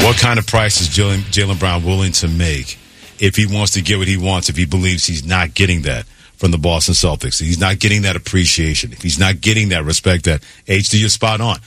What kind of price is Jaylen Brown willing to make if he wants to get what he wants, if he believes he's not getting that from the Boston Celtics? He's not getting that appreciation. If he's not getting that respect, that H, you're spot on.